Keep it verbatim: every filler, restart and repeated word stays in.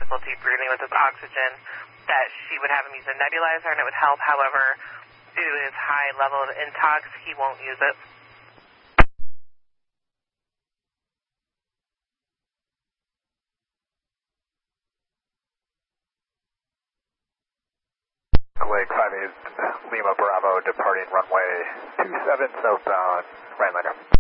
difficulty breathing with his oxygen, that she would have him use a nebulizer and it would help. However, due to his high level of intox, he won't use it. Lake five eight Lima Bravo departing runway two seven southbound, Rhinelander.